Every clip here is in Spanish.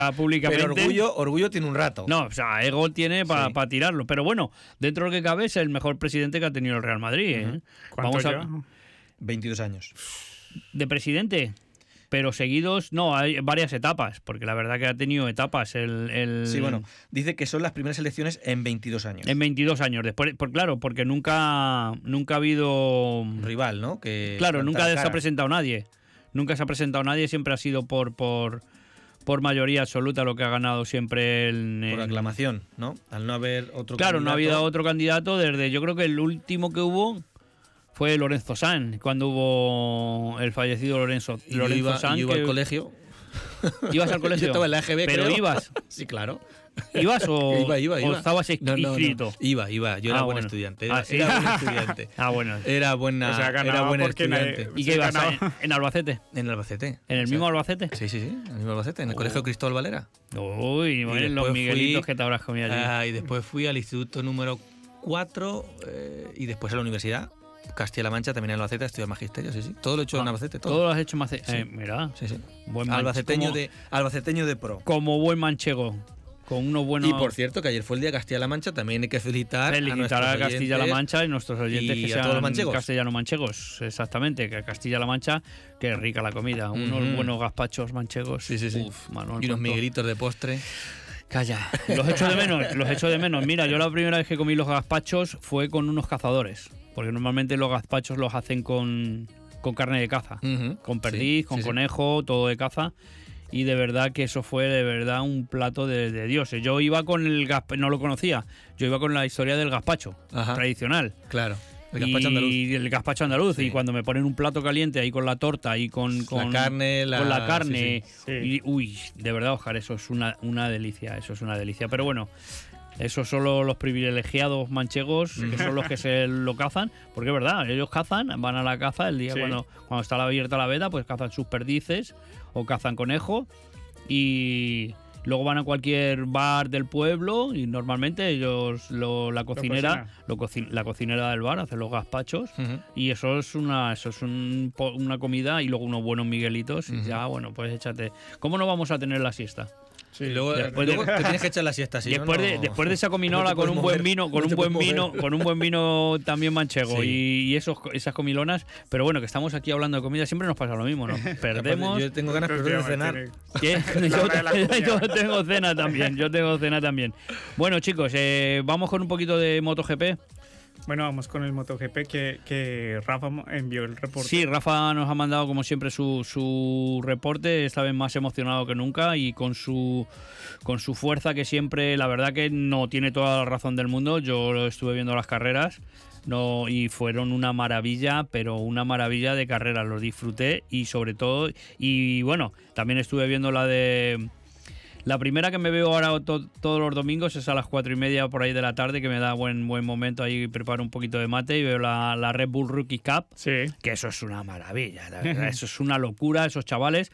públicamente. Pero orgullo tiene un rato. No, o sea, ego tiene para tirarlo. Pero bueno, dentro de lo que cabe es el mejor presidente que ha tenido el Real Madrid. ¿Eh? ¿Cuánto lleva? 22 años. ¿De presidente? Pero seguidos, no, hay varias etapas, porque la verdad que ha tenido etapas Sí, bueno, dice que son las primeras elecciones en 22 años. En 22 años, después, claro, porque nunca ha habido... rival, ¿no? Claro, nunca se ha presentado nadie. Nunca se ha presentado nadie, siempre ha sido por mayoría absoluta lo que ha ganado siempre por aclamación, ¿no? Al no haber otro Claro, candidato. no ha habido otro candidato desde, yo creo que el último que hubo fue Lorenzo Sanz, cuando hubo el fallecido Lorenzo Sanz. Yo iba al colegio. ¿Ibas al colegio? Yo estaba en la AGB, ¿Pero creo. ibas? Sí, claro. ¿Ibas o, iba. o estabas inscrito? No. Iba. Yo era buen estudiante. ¿Sí? Era buen estudiante. Bueno. Era buen estudiante. ¿Y qué ibas en Albacete? En Albacete. ¿En el mismo Albacete? Sí. En el mismo Albacete, en el Colegio Cristóbal Valera. Uy, los Miguelitos que te habrás comido allí. Y después fui al instituto número 4 y después a la universidad. Castilla-La Mancha, también en Albacete, estudié magisterio, sí. Todo lo he hecho en Albacete, todo. Todo lo has hecho en Albacete. Sí. Mira. Sí. Buen albaceteño de pro. Como buen manchego. Con unos buenos... Y por cierto, que ayer fue el día de Castilla-La Mancha, también hay que felicitar a Castilla-La Mancha y nuestros oyentes que sean todos los manchegos. Castellano-manchegos, exactamente, que Castilla-La Mancha, que rica la comida, unos buenos gazpachos manchegos. Sí. Uf, Manuel, y unos miguelitos de postre. Calla, los echo de menos. Mira, yo la primera vez que comí los gazpachos fue con unos cazadores, porque normalmente los gazpachos los hacen con carne de caza, con perdiz, con conejo, todo de caza. Y de verdad que eso fue de verdad un plato de dioses. Yo iba con el no lo conocía, yo iba con la historia del gazpacho tradicional. Claro. El gazpacho andaluz. Y el gazpacho andaluz. Sí. Y cuando me ponen un plato caliente ahí con la torta y con la carne. Con la carne. Sí. Y, uy, de verdad, Ojar, eso es una delicia. Eso es una delicia. Pero bueno, esos son los privilegiados manchegos, que son los que se lo cazan. Porque es verdad, ellos cazan, van a la caza el día cuando está abierta la veda, pues cazan sus perdices o cazan conejo. Y luego van a cualquier bar del pueblo y normalmente ellos la cocinera del bar hace los gazpachos y eso es una comida y luego unos buenos miguelitos y ya, bueno, pues échate. ¿Cómo no vamos a tener la siesta? Sí, luego te tienes que echar la siesta, después de esa cominola con un buen vino, con un buen vino también manchego y esas comilonas, pero bueno, que estamos aquí hablando de comida, siempre nos pasa lo mismo, ¿no? Perdemos. Yo tengo ganas de cenar. ¿Qué? Yo tengo cena también. Bueno, chicos, vamos con un poquito de MotoGP. Bueno, vamos con el MotoGP que Rafa envió el reporte. Sí, Rafa nos ha mandado como siempre su reporte, esta vez más emocionado que nunca y con su fuerza que siempre, la verdad que no tiene toda la razón del mundo. Yo estuve viendo las carreras y fueron una maravilla, pero una maravilla de carreras, los disfruté y sobre todo, y bueno, también estuve viendo la primera que me veo ahora todos los domingos es a las 4:30 por ahí de la tarde, que me da buen momento ahí, preparo un poquito de mate y veo la Red Bull Rookie Cup, que eso es una maravilla, la verdad, eso es una locura, esos chavales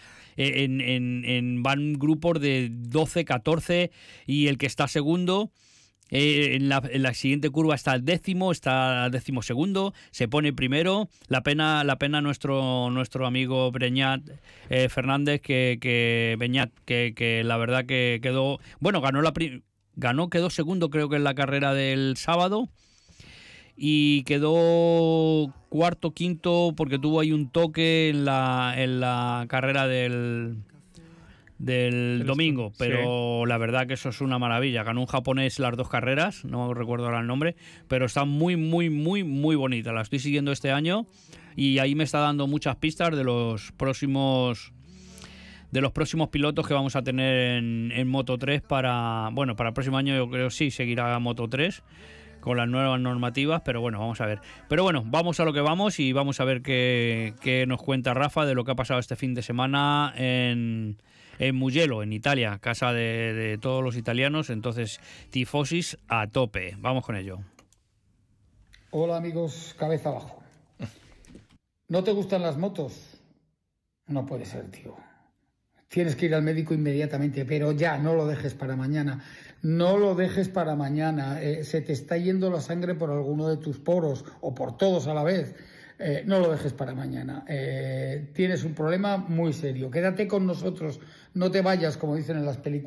van grupos de 12, 14 y el que está segundo en la siguiente curva está el décimo segundo, se pone primero. La pena nuestro amigo Beñat Fernández que la verdad que quedó, bueno, quedó segundo creo que en la carrera del sábado y quedó cuarto, quinto porque tuvo ahí un toque en la carrera del domingo, pero la verdad que eso es una maravilla. Ganó un japonés las dos carreras, no recuerdo ahora el nombre, pero está muy bonita. La estoy siguiendo este año y ahí me está dando muchas pistas de los próximos pilotos que vamos a tener en Moto 3 para el próximo año. Yo creo sí seguirá Moto 3 con las nuevas normativas, pero bueno, vamos a ver. Pero bueno, vamos a lo que vamos y vamos a ver qué nos cuenta Rafa de lo que ha pasado este fin de semana en Mugello, en Italia, casa de todos los italianos, entonces tifosis a tope. Vamos con ello. Hola amigos, cabeza abajo. ¿No te gustan las motos? No puede ser, tío. Tienes que ir al médico inmediatamente, pero ya, no lo dejes para mañana. No lo dejes para mañana. Se te está yendo la sangre por alguno de tus poros o por todos a la vez. No lo dejes para mañana. Tienes un problema muy serio. Quédate con nosotros. no te vayas, como dicen en las películas.